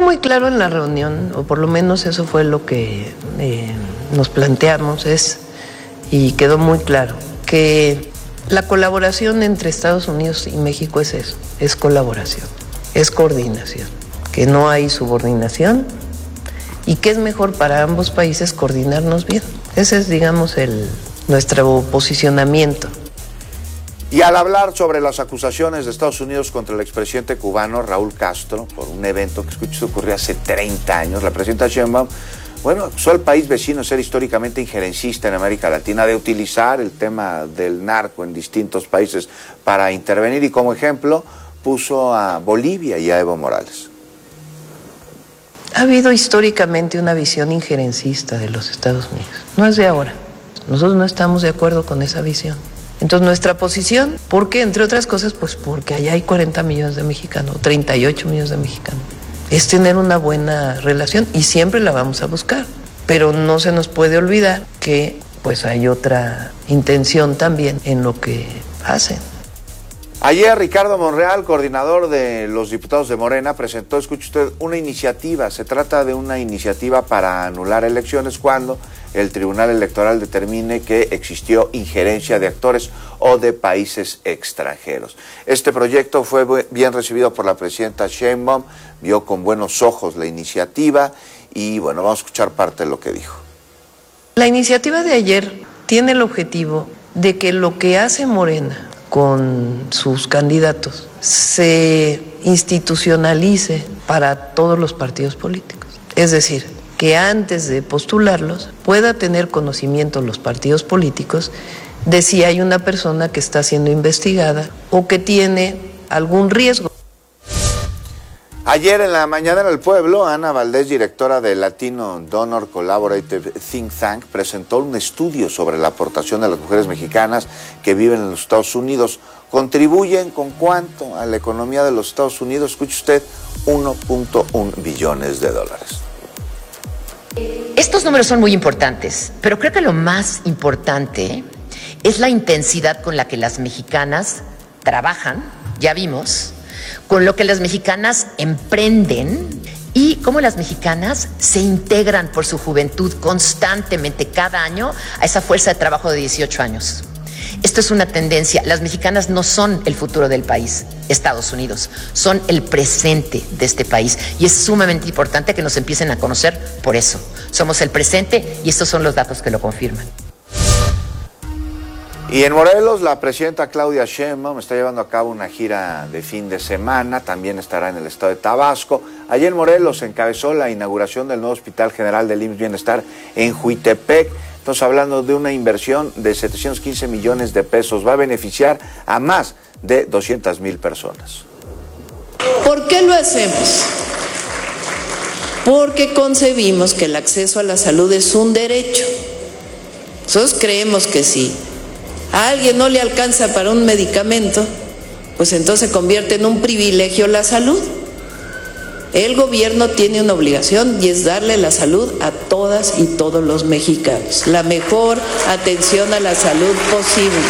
muy claro en la reunión, o por lo menos eso fue lo que nos planteamos, y quedó muy claro, que la colaboración entre Estados Unidos y México es eso, es colaboración, es coordinación, que no hay subordinación y que es mejor para ambos países coordinarnos bien. Ese es, digamos, nuestro posicionamiento. Y al hablar sobre las acusaciones de Estados Unidos contra el expresidente cubano Raúl Castro por un evento que ocurrió hace 30 años, la presidenta Sheinbaum, acusó al país vecino de ser históricamente injerencista en América Latina, de utilizar el tema del narco en distintos países para intervenir, y como ejemplo puso a Bolivia y a Evo Morales. Ha habido históricamente una visión injerencista de los Estados Unidos, no es de ahora. Nosotros no estamos de acuerdo con esa visión. Entonces nuestra posición, ¿por qué? Entre otras cosas, pues porque allá hay 40 millones de mexicanos, 38 millones de mexicanos. Es tener una buena relación y siempre la vamos a buscar. Pero no se nos puede olvidar que pues hay otra intención también en lo que hacen. Ayer Ricardo Monreal, coordinador de los diputados de Morena, presentó, escuche usted, una iniciativa. Se trata de una iniciativa para anular elecciones cuando el Tribunal Electoral determine que existió injerencia de actores o de países extranjeros. Este proyecto fue bien recibido por la presidenta Sheinbaum, vio con buenos ojos la iniciativa y vamos a escuchar parte de lo que dijo. La iniciativa de ayer tiene el objetivo de que lo que hace Morena con sus candidatos se institucionalice para todos los partidos políticos. Es decir, que antes de postularlos pueda tener conocimiento los partidos políticos de si hay una persona que está siendo investigada o que tiene algún riesgo. Ayer en la mañana en el pueblo, Ana Valdés, directora de Latino Donor Collaborative Think Tank, presentó un estudio sobre la aportación de las mujeres mexicanas que viven en los Estados Unidos. ¿Contribuyen con cuánto a la economía de los Estados Unidos? Escuche usted, 1.1 billones de dólares. Estos números son muy importantes, pero creo que lo más importante es la intensidad con la que las mexicanas trabajan, ya vimos, con lo que las mexicanas emprenden y cómo las mexicanas se integran por su juventud constantemente cada año a esa fuerza de trabajo de 18 años. Esto es una tendencia. Las mexicanas no son el futuro del país, Estados Unidos, son el presente de este país y es sumamente importante que nos empiecen a conocer por eso. Somos el presente y estos son los datos que lo confirman. Y en Morelos, la presidenta Claudia Sheinbaum está llevando a cabo una gira de fin de semana, también estará en el estado de Tabasco. Ayer en Morelos encabezó la inauguración del nuevo Hospital General del IMSS Bienestar en Juitepec. Estamos hablando de una inversión de 715 millones de pesos. Va a beneficiar a más de 200,000 personas. ¿Por qué lo hacemos? Porque concebimos que el acceso a la salud es un derecho. Nosotros creemos que sí. A alguien no le alcanza para un medicamento, pues entonces se convierte en un privilegio la salud. El gobierno tiene una obligación y es darle la salud a todas y todos los mexicanos, la mejor atención a la salud posible.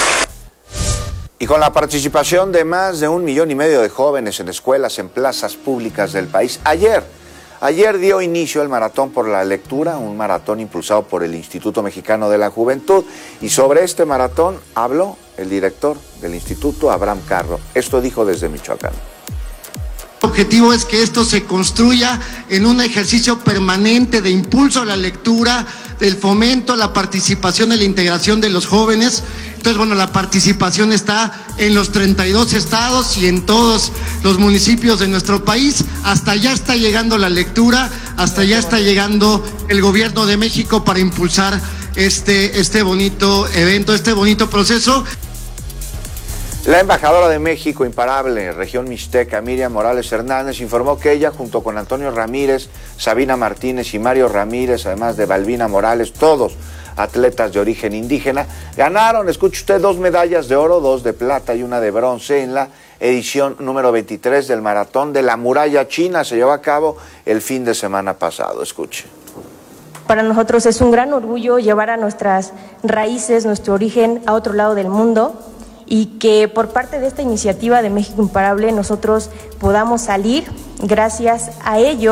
Y con la participación de más de 1,5 millones de jóvenes en escuelas, en plazas públicas del país, Ayer dio inicio el Maratón por la Lectura, un maratón impulsado por el Instituto Mexicano de la Juventud. Y sobre este maratón habló el director del instituto, Abraham Carro. Esto dijo desde Michoacán. El objetivo es que esto se construya en un ejercicio permanente de impulso a la lectura, del fomento, la participación y la integración de los jóvenes. Entonces, la participación está en los 32 estados y en todos los municipios de nuestro país. Hasta allá está llegando la lectura, hasta allá está llegando el gobierno de México para impulsar este bonito evento, este bonito proceso. La embajadora de México, imparable, región mixteca, Miriam Morales Hernández, informó que ella, junto con Antonio Ramírez, Sabina Martínez y Mario Ramírez, además de Balbina Morales, todos atletas de origen indígena, ganaron, escuche usted, 2 medallas de oro, 2 de plata y 1 de bronce en la edición número 23 del Maratón de la Muralla China. Se llevó a cabo el fin de semana pasado. Escuche. Para nosotros es un gran orgullo llevar a nuestras raíces, nuestro origen a otro lado del mundo, y que por parte de esta iniciativa de México Imparable nosotros podamos salir, gracias a ello,